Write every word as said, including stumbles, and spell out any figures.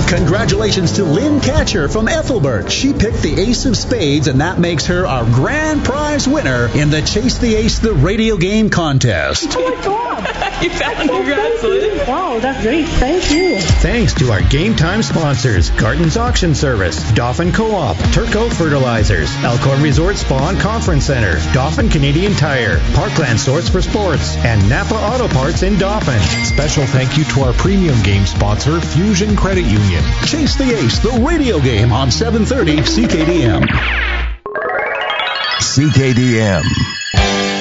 Congratulations to Lynn Catcher from Ethelbert. She picked the ace of spades, and that makes her our grand prize winner in the Chase the Ace the radio game contest. Oh, my God. You found congrats, Lynn. Wow, that's great. Thank you. Thanks to our Game Time sponsors, Garton's Auction Service, Dauphin Co-op, Turco Fertilizers, Elkhorn Resort Spa and Conference Center, Dauphin Canadian Tire, Parkland Source for Sports, and Napa Auto Parts in Dauphin. Special thank you to our premium game sponsor, Fusion Credit Union. Chase the Ace, the radio game on seven thirty C K D M. C K D M.